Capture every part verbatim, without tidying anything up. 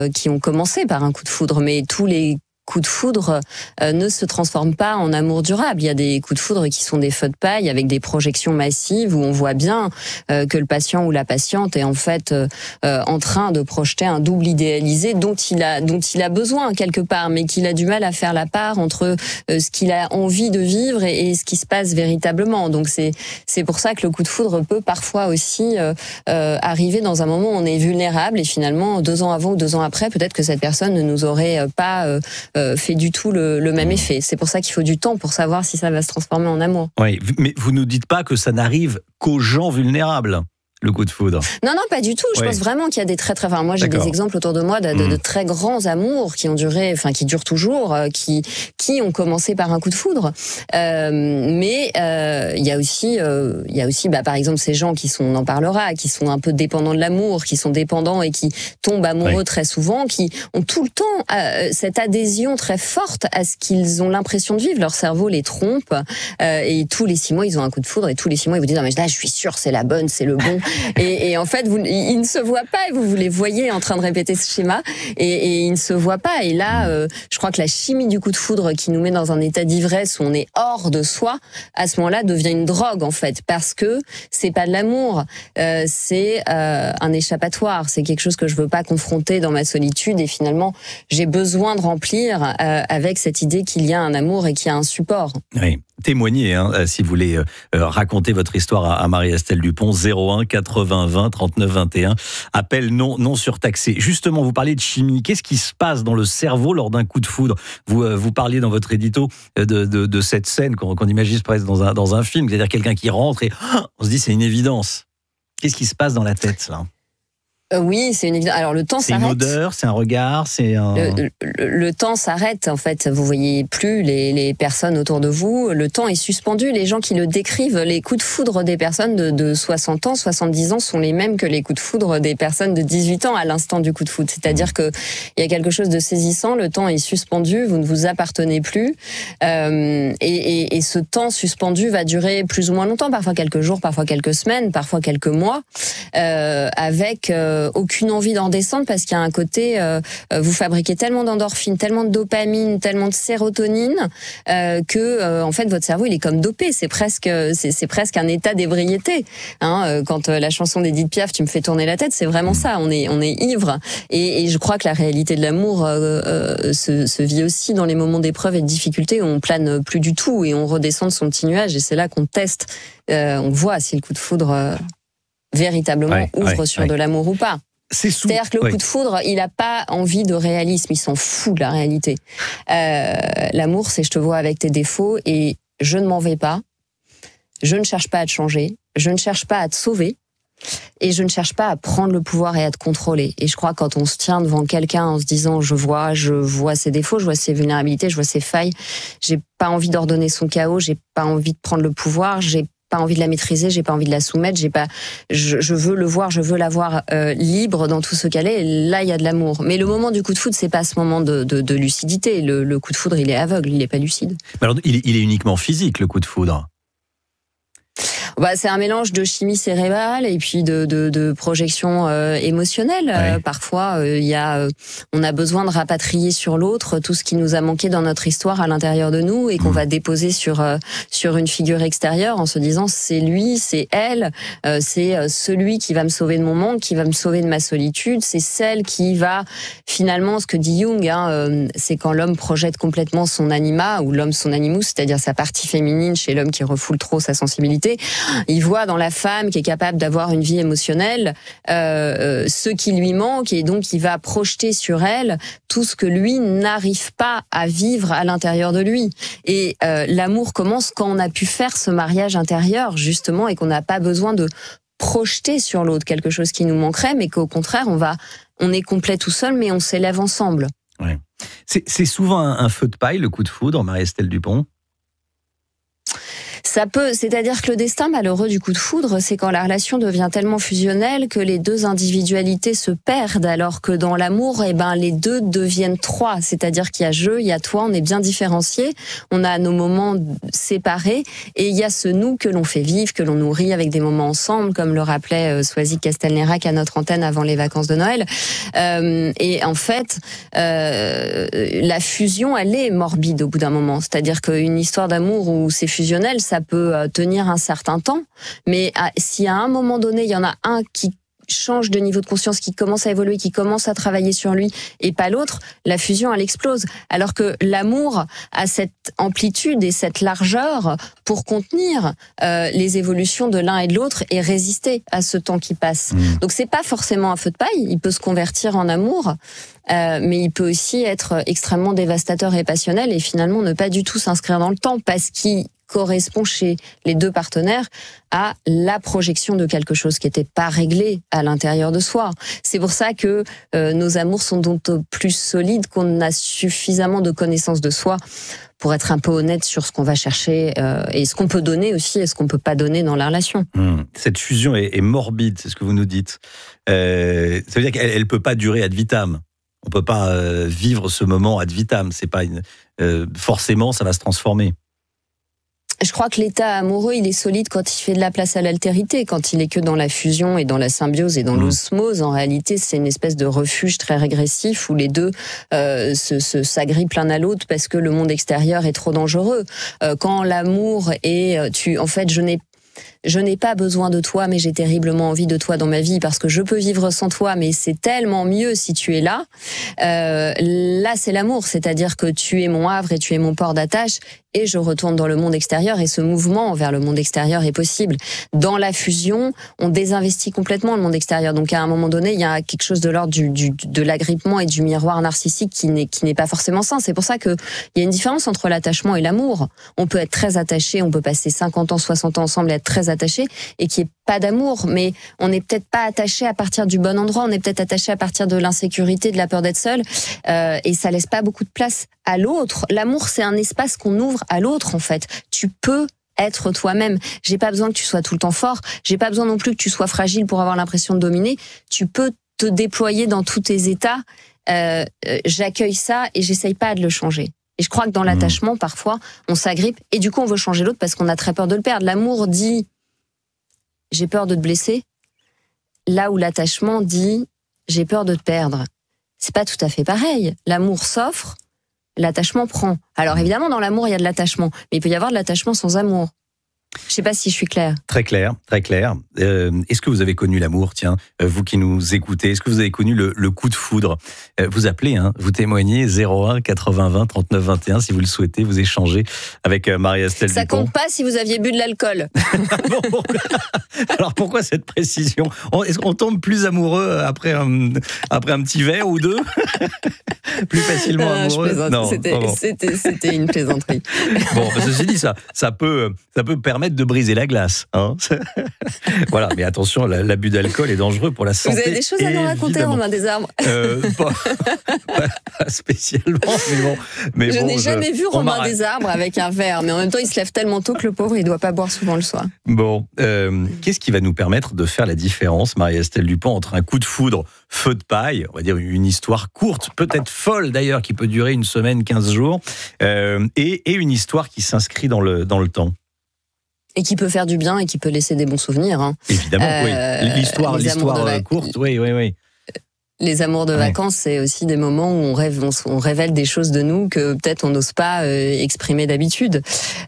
qui ont commencé par un coup de foudre, mais tous les coups de foudre euh, ne se transforment pas en amour durable. Il y a des coups de foudre qui sont des feux de paille avec des projections massives où on voit bien euh, que le patient ou la patiente est en fait euh, euh, en train de projeter un double idéalisé dont il a dont il a besoin quelque part, mais qu'il a du mal à faire la part entre euh, ce qu'il a envie de vivre et, et ce qui se passe véritablement. Donc c'est c'est pour ça que le coup de foudre peut parfois aussi euh, euh, arriver dans un moment où on est vulnérable et finalement deux ans avant ou deux ans après, peut-être que cette personne ne nous aurait pas euh, fait du tout le, le même effet. C'est pour ça qu'il faut du temps pour savoir si ça va se transformer en amour. Oui, mais vous ne dites pas que ça n'arrive qu'aux gens vulnérables, le coup de foudre. Non, non, pas du tout. Je oui. pense vraiment qu'il y a des très, très... Enfin, moi, j'ai D'accord. des exemples autour de moi de, de, mmh. de très grands amours qui ont duré, enfin, qui durent toujours, euh, qui, qui ont commencé par un coup de foudre. Euh, mais euh, il y a aussi, euh, il y a aussi, bah, par exemple, ces gens qui sont, on en parlera, qui sont un peu dépendants de l'amour, qui sont dépendants et qui tombent amoureux oui. très souvent, qui ont tout le temps euh, cette adhésion très forte à ce qu'ils ont l'impression de vivre. Leur cerveau les trompe euh, et tous les six mois, ils ont un coup de foudre et tous les six mois, ils vous disent, ah, mais là, je suis sûre, c'est la bonne, c'est le bon. Et, et en fait, vous, ils ne se voient pas et vous, vous les voyez en train de répéter ce schéma et, et ils ne se voient pas. Et là, euh, je crois que la chimie du coup de foudre qui nous met dans un état d'ivresse où on est hors de soi, à ce moment-là, devient une drogue en fait, parce que c'est pas de l'amour, euh, c'est euh, un échappatoire, c'est quelque chose que je veux pas confronter dans ma solitude et finalement, j'ai besoin de remplir euh, avec cette idée qu'il y a un amour et qu'il y a un support. Oui. Témoignez, hein, si vous voulez euh, raconter votre histoire à, à Marie-Estelle Dupont, zéro un quatre-vingts vingt trente-neuf vingt et un. Appel non, non surtaxé. Justement, vous parlez de chimie. Qu'est-ce qui se passe dans le cerveau lors d'un coup de foudre ? Vous, euh, vous parliez dans votre édito de, de, de cette scène qu'on, qu'on imagine presque dans un, dans un film, c'est-à-dire quelqu'un qui rentre et oh, on se dit c'est une évidence. Qu'est-ce qui se passe dans la tête là ? Euh, oui, c'est une évidence. Alors le temps c'est s'arrête. C'est une odeur, c'est un regard, c'est un... Le, le, le temps s'arrête, en fait. Vous voyez plus les, les personnes autour de vous. Le temps est suspendu. Les gens qui le décrivent, les coups de foudre des personnes de, de soixante ans, soixante-dix ans sont les mêmes que les coups de foudre des personnes de dix-huit ans à l'instant du coup de foudre. C'est-à-dire que il y a quelque chose de saisissant. Le temps est suspendu. Vous ne vous appartenez plus. Euh, et, et, et ce temps suspendu va durer plus ou moins longtemps, parfois quelques jours, parfois quelques semaines, parfois quelques mois, euh, avec... Euh, aucune envie d'en descendre parce qu'il y a un côté, euh, vous fabriquez tellement d'endorphines, tellement de dopamine, tellement de sérotonine euh, que euh, en fait votre cerveau il est comme dopé. C'est presque, c'est, c'est presque un état d'ébriété. Hein, quand euh, la chanson d'Edith Piaf, tu me fais tourner la tête, c'est vraiment ça. On est, on est ivre. Et, et je crois que la réalité de l'amour euh, euh, se, se vit aussi dans les moments d'épreuve et de difficulté où on plane plus du tout et on redescend de son petit nuage. Et c'est là qu'on teste, euh, on voit si le coup de foudre euh, véritablement ouais, ouvre ouais, sur ouais. de l'amour ou pas. C'est sous... C'est-à-dire que le ouais. coup de foudre, il n'a pas envie de réalisme, il s'en fout de la réalité. Euh, l'amour, c'est je te vois avec tes défauts et je ne m'en vais pas, je ne cherche pas à te changer, je ne cherche pas à te sauver et je ne cherche pas à prendre le pouvoir et à te contrôler. Et je crois que quand on se tient devant quelqu'un en se disant je vois, je vois ses défauts, je vois ses vulnérabilités, je vois ses failles, j'ai pas envie d'ordonner son chaos, j'ai pas envie de prendre le pouvoir, j'ai pas envie de la maîtriser, j'ai pas envie de la soumettre, j'ai pas, je, je veux le voir, je veux la voir euh, libre dans tout ce qu'elle est. Et là, il y a de l'amour. Mais le moment du coup de foudre, c'est pas ce moment de, de, de lucidité. Le, le coup de foudre, il est aveugle, il est pas lucide. Alors, il est, il est uniquement physique, le coup de foudre. Bah, c'est un mélange de chimie cérébrale et puis de, de, de projection euh, émotionnelle. Ouais. Euh, parfois, il euh, y a, euh, on a besoin de rapatrier sur l'autre tout ce qui nous a manqué dans notre histoire à l'intérieur de nous et qu'on mmh. va déposer sur euh, sur une figure extérieure en se disant c'est lui, c'est elle, euh, c'est celui qui va me sauver de mon manque, qui va me sauver de ma solitude, c'est celle qui va finalement, ce que dit Jung, hein, euh, c'est quand l'homme projette complètement son anima ou l'homme son animus, c'est-à-dire sa partie féminine chez l'homme qui refoule trop sa sensibilité. Il voit dans la femme qui est capable d'avoir une vie émotionnelle euh, ce qui lui manque et donc il va projeter sur elle tout ce que lui n'arrive pas à vivre à l'intérieur de lui. Et euh, l'amour commence quand on a pu faire ce mariage intérieur justement et qu'on n'a pas besoin de projeter sur l'autre quelque chose qui nous manquerait, mais qu'au contraire on va, on est complet tout seul, mais on s'élève ensemble. Ouais. C'est, c'est souvent un, un feu de paille le coup de foudre, Marie-Estelle Dupont. Ça peut, c'est-à-dire que le destin malheureux du coup de foudre, c'est quand la relation devient tellement fusionnelle que les deux individualités se perdent, alors que dans l'amour, eh ben, les deux deviennent trois. C'est-à-dire qu'il y a je, il y a toi, on est bien différenciés, on a nos moments séparés, et il y a ce nous que l'on fait vivre, que l'on nourrit avec des moments ensemble, comme le rappelait euh, Soisy Castelnerac à notre antenne avant les vacances de Noël. Euh, et en fait, euh, la fusion, elle est morbide au bout d'un moment. C'est-à-dire qu'une histoire d'amour où c'est fusionnel, ça peut tenir un certain temps, mais à, si à un moment donné, il y en a un qui change de niveau de conscience, qui commence à évoluer, qui commence à travailler sur lui, et pas l'autre, la fusion, elle explose. Alors que l'amour a cette amplitude et cette largeur pour contenir euh, les évolutions de l'un et de l'autre et résister à ce temps qui passe. Mmh. Donc c'est pas forcément un feu de paille, il peut se convertir en amour, euh, mais il peut aussi être extrêmement dévastateur et passionnel, et finalement ne pas du tout s'inscrire dans le temps, parce qu'il correspond chez les deux partenaires à la projection de quelque chose qui n'était pas réglé à l'intérieur de soi. C'est pour ça que euh, nos amours sont d'autant plus solides qu'on a suffisamment de connaissance de soi pour être un peu honnête sur ce qu'on va chercher euh, et ce qu'on peut donner aussi et ce qu'on peut pas donner dans la relation. Mmh. Cette fusion est, est morbide, c'est ce que vous nous dites. Euh, ça veut dire qu'elle ne peut pas durer ad vitam. On peut pas euh, vivre ce moment ad vitam. C'est pas une, euh, forcément, ça va se transformer. Je crois que l'état amoureux, il est solide quand il fait de la place à l'altérité, quand il est que dans la fusion et dans la symbiose et dans mmh. l'osmose. En réalité, c'est une espèce de refuge très régressif où les deux euh, se, se s'agrippent l'un à l'autre parce que le monde extérieur est trop dangereux. Euh, quand l'amour est, tu, en fait, je n'ai Je n'ai pas besoin de toi, mais j'ai terriblement envie de toi dans ma vie parce que je peux vivre sans toi, mais c'est tellement mieux si tu es là. Euh, là, c'est l'amour, c'est-à-dire que tu es mon havre et tu es mon port d'attache et je retourne dans le monde extérieur et ce mouvement vers le monde extérieur est possible. Dans la fusion, on désinvestit complètement le monde extérieur. Donc à un moment donné, il y a quelque chose de l'ordre du, du, de l'agrippement et du miroir narcissique qui n'est, qui n'est pas forcément sain. C'est pour ça qu'il y a une différence entre l'attachement et l'amour. On peut être très attaché, on peut passer cinquante ans, soixante ans ensemble et être très attaché et qu'il n'y ait pas d'amour, mais on n'est peut-être pas attaché à partir du bon endroit, on est peut-être attaché à partir de l'insécurité, de la peur d'être seul, euh, et ça laisse pas beaucoup de place à l'autre. L'amour, c'est un espace qu'on ouvre à l'autre, en fait. Tu peux être toi-même. J'ai pas besoin que tu sois tout le temps fort, j'ai pas besoin non plus que tu sois fragile pour avoir l'impression de dominer. Tu peux te déployer dans tous tes états. Euh, euh, j'accueille ça et j'essaye pas de le changer. Et je crois que dans l'attachement, parfois, on s'agrippe et du coup, on veut changer l'autre parce qu'on a très peur de le perdre. L'amour dit « j'ai peur de te blesser », là où l'attachement dit « j'ai peur de te perdre ». C'est pas tout à fait pareil. L'amour s'offre, l'attachement prend. Alors évidemment, dans l'amour, il y a de l'attachement, mais il peut y avoir de l'attachement sans amour. Je sais pas si je suis claire. Très clair, très clair. Euh, est-ce que vous avez connu l'amour, tiens, vous qui nous écoutez, est-ce que vous avez connu le, le coup de foudre ? euh, Vous appelez, hein, vous témoignez zéro un quatre-vingts vingt trente-neuf vingt et un si vous le souhaitez, vous échangez avec Marie-Estelle Ça Dupont. compte pas si vous aviez bu de l'alcool. Bon, alors pourquoi cette précision ? on, Est-ce qu'on tombe plus amoureux après un, après un petit verre ou deux ? Plus facilement non, amoureux ? je plaisante. Non, c'était, bon. c'était, c'était une plaisanterie. Bon, bah, ceci dit, ça, ça peut, ça peut permettre de briser la glace. Hein. Voilà, mais attention, l'abus d'alcool est dangereux pour la santé. Vous avez des choses à nous raconter, Romain Desarbres ? euh, pas, pas, pas spécialement, mais bon. Mais je bon, n'ai je, jamais vu Romain Desarbres avec un verre, mais en même temps, il se lève tellement tôt que le pauvre, il ne doit pas boire souvent le soir. Bon, euh, qu'est-ce qui va nous permettre de faire la différence, Marie-Estelle Dupont, entre un coup de foudre, feu de paille, on va dire une histoire courte, peut-être folle d'ailleurs, qui peut durer une semaine, quinze jours, euh, et, et une histoire qui s'inscrit dans le, dans le temps ? Et qui peut faire du bien et qui peut laisser des bons souvenirs. Hein. Évidemment, euh, oui. L'histoire, l'histoire vac... courte, oui, oui, oui. Les amours de ouais. vacances, c'est aussi des moments où on, rêve, on, on révèle des choses de nous que peut-être on n'ose pas euh, exprimer d'habitude.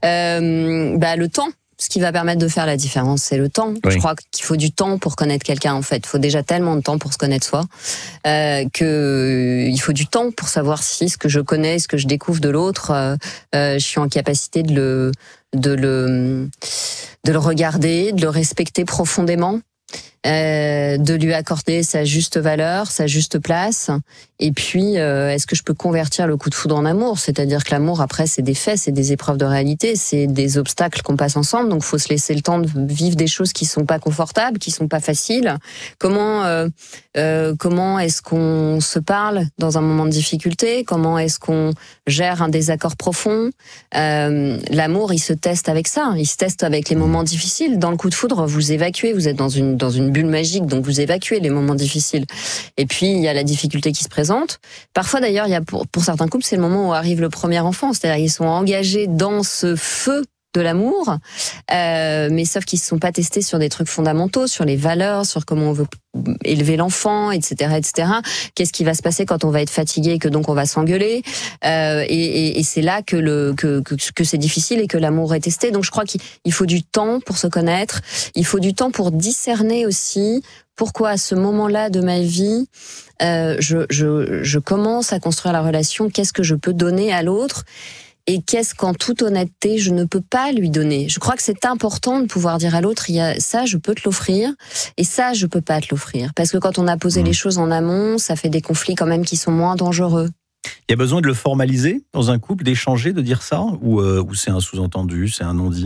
Euh, bah, le temps, ce qui va permettre de faire la différence, c'est le temps. Oui. Je crois qu'il faut du temps pour connaître quelqu'un, en fait. Il faut déjà tellement de temps pour se connaître soi, euh, que il faut du temps pour savoir si ce que je connais, ce que je découvre de l'autre, euh, euh, je suis en capacité de le... de le, de le regarder, de le respecter profondément. euh, de lui accorder sa juste valeur, sa juste place. Et puis, euh, est-ce que je peux convertir le coup de foudre en amour ? C'est-à-dire que l'amour, après, c'est des faits, c'est des épreuves de réalité, c'est des obstacles qu'on passe ensemble. Donc, faut se laisser le temps de vivre des choses qui sont pas confortables, qui sont pas faciles. Comment, euh, euh, comment est-ce qu'on se parle dans un moment de difficulté ? Comment est-ce qu'on gère un désaccord profond ? euh, L'amour, il se teste avec ça. Il se teste avec les moments difficiles. Dans le coup de foudre, vous évacuez. Vous êtes dans une dans une bulle magique, donc vous évacuez les moments difficiles. Et puis, il y a la difficulté qui se présente. Parfois, d'ailleurs, il y a pour, pour certains couples, c'est le moment où arrive le premier enfant. C'est-à-dire qu'ils sont engagés dans ce feu de l'amour, euh, mais sauf qu'ils ne se sont pas testés sur des trucs fondamentaux, sur les valeurs, sur comment on veut élever l'enfant, et cetera, et cetera. Qu'est-ce qui va se passer quand on va être fatigué et que donc on va s'engueuler, euh, et, et, et c'est là que, le, que, que, que c'est difficile et que l'amour est testé. Donc je crois qu'il faut du temps pour se connaître, il faut du temps pour discerner aussi pourquoi à ce moment-là de ma vie, euh, je, je, je commence à construire la relation, qu'est-ce que je peux donner à l'autre et qu'est-ce qu'en toute honnêteté, je ne peux pas lui donner. Je crois que c'est important de pouvoir dire à l'autre, il y a ça, je peux te l'offrir, et ça, je peux pas te l'offrir. Parce que quand on a posé mmh. les choses en amont, ça fait des conflits quand même qui sont moins dangereux. Il y a besoin de le formaliser dans un couple, d'échanger, de dire ça, ou, euh, ou c'est un sous-entendu, c'est un non-dit ?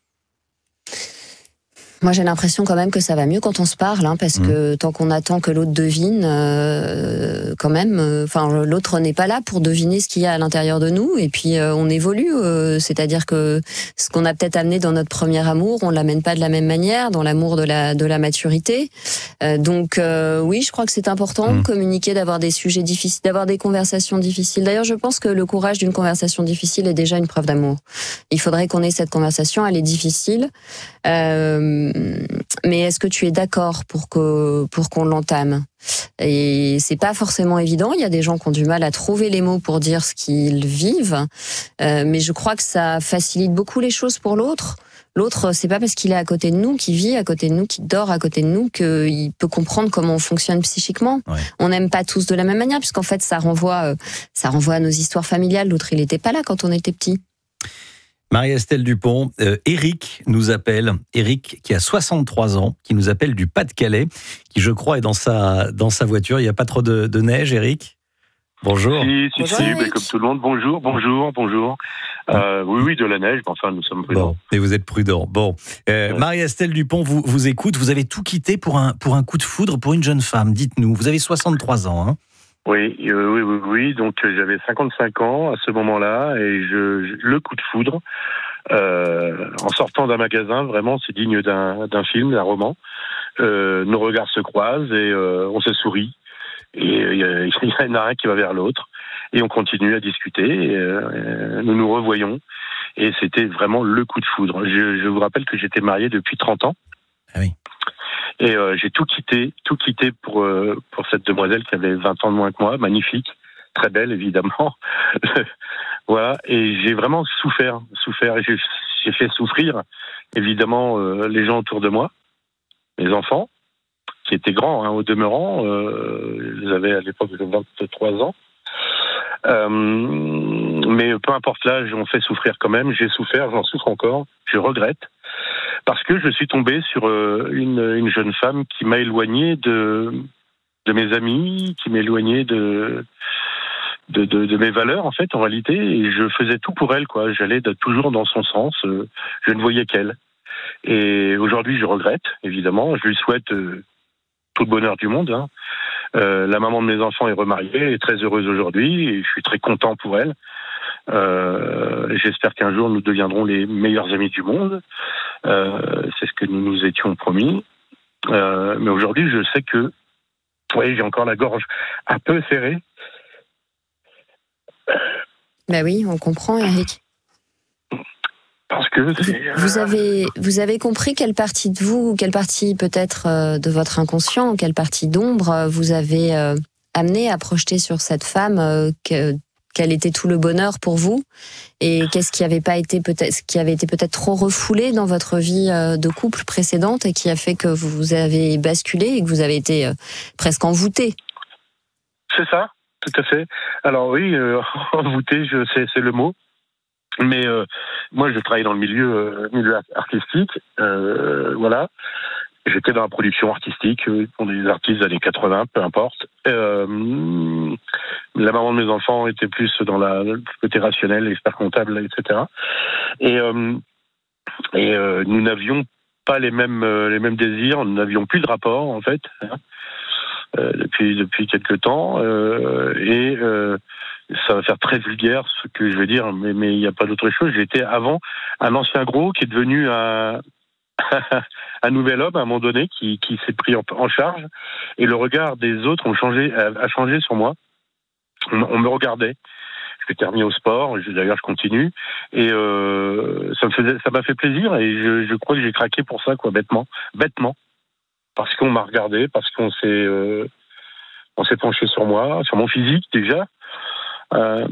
Moi, j'ai l'impression quand même que ça va mieux quand on se parle, hein, parce mmh. que tant qu'on attend que l'autre devine, euh, quand même, enfin, euh, l'autre n'est pas là pour deviner ce qu'il y a à l'intérieur de nous, et puis euh, on évolue, euh, c'est-à-dire que ce qu'on a peut-être amené dans notre premier amour, on l'amène pas de la même manière, dans l'amour de la de la maturité. Euh, donc euh, oui, je crois que c'est important mmh. de communiquer, d'avoir des sujets difficiles, d'avoir des conversations difficiles. D'ailleurs, je pense que le courage d'une conversation difficile est déjà une preuve d'amour. Il faudrait qu'on ait cette conversation, elle est difficile. Euh, mais est-ce que tu es d'accord pour que pour qu'on l'entame ? Et c'est pas forcément évident. Il y a des gens qui ont du mal à trouver les mots pour dire ce qu'ils vivent, euh, mais je crois que ça facilite beaucoup les choses pour l'autre. L'autre, c'est pas parce qu'il est à côté de nous, qu'il vit à côté de nous, qu'il dort à côté de nous, qu'il peut comprendre comment on fonctionne psychiquement. Ouais. On n'aime pas tous de la même manière, puisqu'en fait, ça renvoie, euh, ça renvoie à nos histoires familiales. L'autre, il n'était pas là quand on était petit. Marie-Estelle Dupont, euh, Eric nous appelle, Eric qui a soixante-trois ans, qui nous appelle du Pas-de-Calais, qui je crois est dans sa, dans sa voiture. Il n'y a pas trop de, de neige, Eric ? Bonjour. Si, si, bonjour, si, mais comme tout le monde, bonjour, bonjour, bonjour. Euh, oui, oui, de la neige, mais enfin, nous sommes prudents. Bon, et vous êtes prudents. Bon, euh, ouais. Marie-Estelle Dupont vous, vous écoute, vous avez tout quitté pour un, pour un coup de foudre pour une jeune femme, dites-nous. Vous avez soixante-trois ans, hein ? Oui, euh, oui, oui, oui, donc euh, j'avais cinquante-cinq ans à ce moment-là, et je, je le coup de foudre, euh, en sortant d'un magasin, vraiment, c'est digne d'un, d'un film, d'un roman. Euh, nos regards se croisent et euh, on se sourit. Et il euh, y en a un qui va vers l'autre, et on continue à discuter, et, euh, nous nous revoyons, et c'était vraiment le coup de foudre. Je, je vous rappelle que j'étais marié depuis trente ans. Ah oui. Et euh, j'ai tout quitté, tout quitté pour euh, pour cette demoiselle qui avait vingt ans de moins que moi, magnifique, très belle évidemment. Voilà, et j'ai vraiment souffert, souffert, et j'ai, j'ai fait souffrir évidemment euh, les gens autour de moi, mes enfants, qui étaient grands hein, au demeurant, euh, ils avaient à l'époque vingt-trois ans. Euh, mais peu importe l'âge, on fait souffrir quand même. J'ai souffert, j'en souffre encore, je regrette. Parce que je suis tombé sur une, une jeune femme qui m'a éloigné de, de mes amis, qui m'a éloigné de, de, de, de mes valeurs, en fait, en réalité. Et je faisais tout pour elle, quoi. J'allais toujours dans son sens. Je ne voyais qu'elle. Et aujourd'hui, je regrette, évidemment. Je lui souhaite tout le bonheur du monde. Hein. Euh, la maman de mes enfants est remariée, est très heureuse aujourd'hui. Et je suis très content pour elle. Euh, j'espère qu'un jour, nous deviendrons les meilleurs amis du monde. Euh, c'est ce que nous nous étions promis. Euh, mais aujourd'hui, je sais que, oui, j'ai encore la gorge un peu serrée. Ben oui, on comprend, Eric. Parce que vous, vous avez vous avez compris quelle partie de vous, quelle partie peut-être euh, de votre inconscient, quelle partie d'ombre euh, vous avez euh, amené à projeter sur cette femme euh, que quel était tout le bonheur pour vous, et qu'est-ce qui avait pas été peut-être, qui avait été peut-être trop refoulé dans votre vie de couple précédente et qui a fait que vous avez basculé et que vous avez été presque envoûté. C'est ça, tout à fait. Alors oui, euh, envoûté, je sais, c'est le mot. Mais euh, moi, je travaille dans le milieu, euh, milieu artistique, euh, voilà. j'étais dans la production artistique pour des artistes des années quatre-vingts, peu importe. Euh, la maman de mes enfants était plus dans la, le côté rationnel, expert comptable, et cetera. Et, euh, et euh, nous n'avions pas les mêmes euh, les mêmes désirs, nous n'avions plus de rapport en fait hein, euh, depuis depuis quelque temps. Euh, et euh, ça va faire très vulgaire ce que je vais dire, mais mais il n'y a pas d'autre chose. J'étais avant un ancien gros qui est devenu un un nouvel homme à un moment donné qui qui s'est pris en, en charge, et le regard des autres ont changé a, a changé sur moi. On, on me regardait. Je m'étais remis au sport, d'ailleurs je continue, et euh, ça me faisait, ça m'a fait plaisir, et je, je crois que j'ai craqué pour ça, quoi, bêtement, bêtement, parce qu'on m'a regardé, parce qu'on s'est, euh, on s'est penché sur moi, sur mon physique déjà, euh,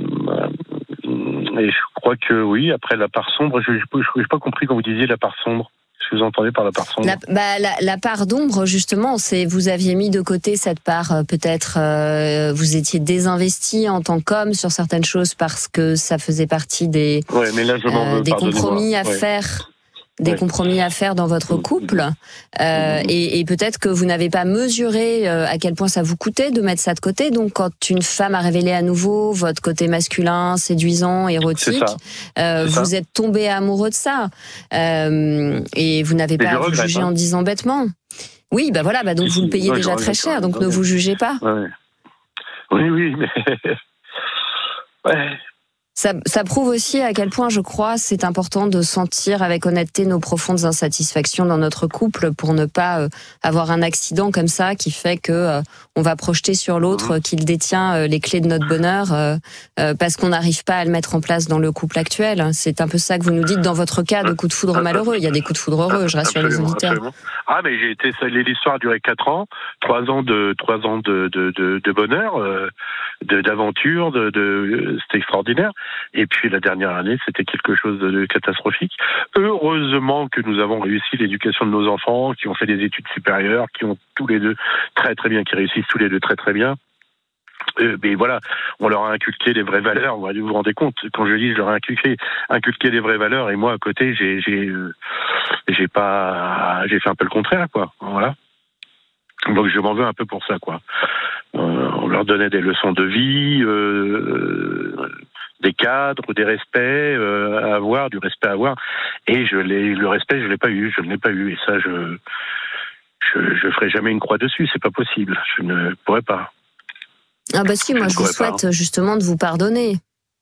et je crois que oui. Après la part sombre, je n'ai pas compris quand vous disiez la part sombre. Qu'est-ce que vous entendez par la part sombre ? La, bah, la, la part d'ombre, justement, c'est vous aviez mis de côté cette part, euh, peut-être euh, vous étiez désinvesti en tant qu'homme sur certaines choses parce que ça faisait partie des, ouais, mais là, je m'en veux, euh, des compromis à ouais. faire. Des ouais. compromis à faire dans votre couple, euh, mmh. et, et peut-être que vous n'avez pas mesuré euh, à quel point ça vous coûtait de mettre ça de côté. Donc, quand une femme a révélé à nouveau votre côté masculin, séduisant, érotique, euh, vous ça. êtes tombé amoureux de ça, euh, et vous n'avez pas à vous juger hein. en disant bêtement. Oui, bah voilà, bah donc si, vous le payez non, déjà très cher, donc ne vous jugez pas. Ouais. Oui, oui, mais ouais. Ça, ça prouve aussi à quel point, je crois, c'est important de sentir avec honnêteté nos profondes insatisfactions dans notre couple pour ne pas euh, avoir un accident comme ça qui fait que euh, on va projeter sur l'autre mmh. qu'il détient euh, les clés de notre bonheur euh, euh, parce qu'on n'arrive pas à le mettre en place dans le couple actuel. C'est un peu ça que vous nous dites dans votre cas de coup de foudre malheureux. Il y a des coups de foudre heureux, je rassure absolument, les auditeurs. Absolument. Ah, mais j'ai été, l'histoire a duré quatre ans, trois ans de trois ans de de de, de bonheur, euh, de d'aventure, de, de c'était extraordinaire. Et puis la dernière année, c'était quelque chose de catastrophique. Heureusement que nous avons réussi l'éducation de nos enfants, qui ont fait des études supérieures, qui ont tous les deux très très bien, qui réussissent tous les deux très très bien. Euh, mais voilà, on leur a inculqué des vraies valeurs. Vous vous rendez compte, quand je dis je leur ai inculqué, inculqué des vraies valeurs, et moi à côté, j'ai j'ai euh, j'ai pas, j'ai fait un peu le contraire, quoi. Voilà. Donc je m'en veux un peu pour ça, quoi. Euh, on leur donnait des leçons de vie. Euh, des cadres, des respects euh, à avoir, du respect à avoir, et je l'ai, le respect, je l'ai pas eu, je ne l'ai pas eu, et ça, je, je, je ferai jamais une croix dessus, c'est pas possible, je ne pourrais pas. Ah bah si, moi je, je vous souhaite pas. justement de vous pardonner.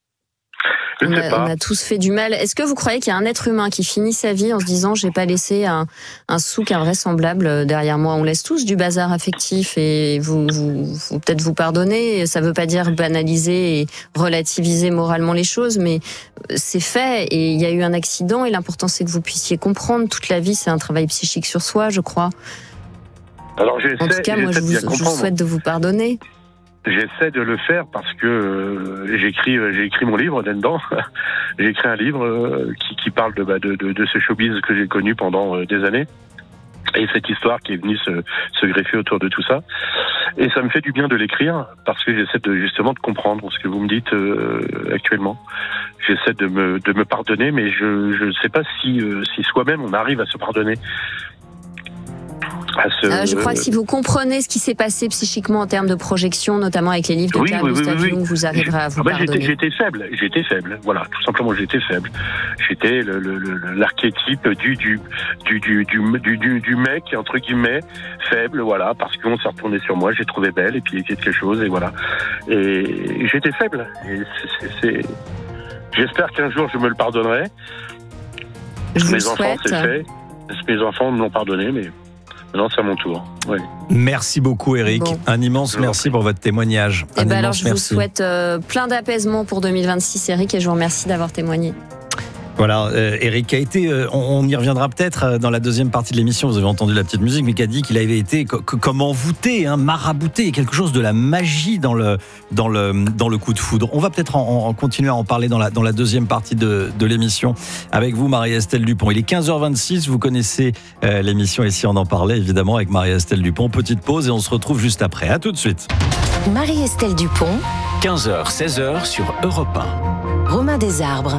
Je on, ne sais a, pas. on a tous fait du mal. Est-ce que vous croyez qu'il y a un être humain qui finit sa vie en se disant j'ai pas laissé un, un souk invraisemblable derrière moi? On laisse tous du bazar affectif, et vous, vous, vous peut-être vous pardonner. Ça veut pas dire banaliser et relativiser moralement les choses, mais c'est fait et il y a eu un accident, et l'important c'est que vous puissiez comprendre. Toute la vie, c'est un travail psychique sur soi, je crois. Alors j'essaie, en tout cas, moi je vous, je vous souhaite de vous pardonner. J'essaie de le faire parce que euh, j'écris, euh, j'ai écrit mon livre là-dedans. J'ai écrit un livre euh, qui, qui parle de, bah, de, de, de ce showbiz que j'ai connu pendant euh, des années, et cette histoire qui est venue se, se greffer autour de tout ça. Et ça me fait du bien de l'écrire parce que j'essaie de justement de comprendre ce que vous me dites euh, actuellement. J'essaie de me, de me pardonner, mais je ne sais pas si, euh, si soi-même on arrive à se pardonner. Ce... Euh, je crois que si vous comprenez ce qui s'est passé psychiquement en termes de projection, notamment avec les livres de oui, Carl oui, Gustav oui, oui. Jung, vous arriverez à vous ah ben, pardonner. J'étais, j'étais faible, j'étais faible. Voilà, tout simplement, j'étais faible. J'étais le, le, le, l'archétype du du, du du du du du mec entre guillemets faible, voilà, parce qu'on s'est retourné sur moi, j'ai trouvé belle et puis quelque chose, et voilà. Et j'étais faible. Et c'est, c'est, c'est... J'espère qu'un jour je me le pardonnerai. Je Mes vous enfants, souhaite. c'est fait. Mes enfants me l'ont pardonné, mais maintenant c'est à mon tour. Oui. Merci beaucoup, Eric. Bon. Un immense merci pour votre témoignage. Et Un ben alors, immense je merci. vous souhaite euh, plein d'apaisement pour deux mille vingt-six, Eric, et je vous remercie d'avoir témoigné. Voilà, euh, Eric a été, euh, on, on y reviendra peut-être euh, dans la deuxième partie de l'émission, vous avez entendu la petite musique, mais qui a dit qu'il avait été co- comme envoûté, hein, marabouté, il y a quelque chose de la magie dans le, dans le, dans le coup de foudre. On va peut-être en, en continuer à en parler dans la, dans la deuxième partie de, de l'émission avec vous, Marie-Estelle Dupont. Il est quinze heures vingt-six, vous connaissez euh, l'émission Ici on en parlait, évidemment, avec Marie-Estelle Dupont. Petite pause et on se retrouve juste après. À tout de suite. Marie-Estelle Dupont, quinze heures, seize heures sur Europe un. Romain Desarbres.